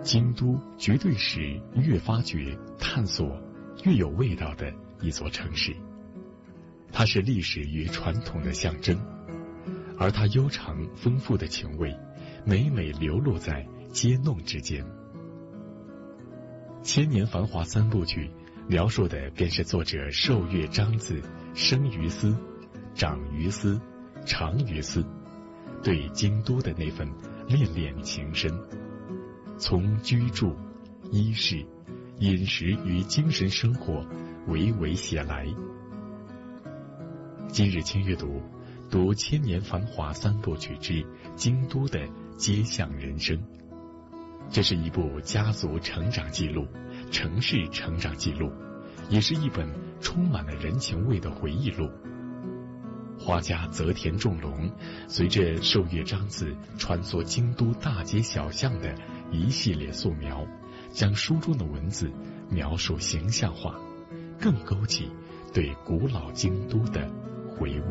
京都绝对是越发掘、探索越有味道的一座城市。它是历史与传统的象征，而它悠长丰富的情味，每每流露在街弄之间。千年繁华三部曲描述的便是作者寿月章子生于斯、长于斯、长于斯对京都的那份恋恋情深，从居住、衣饰、饮食与精神生活娓娓写来。今日轻阅读千年繁华三部曲之京都的街巷人生。这是一部家族成长记录、城市成长记录，也是一本充满了人情味的回忆录。画家泽田重隆随着寿月章子穿梭京都大街小巷的一系列素描，将书中的文字描述形象化，更勾起对古老京都的回味。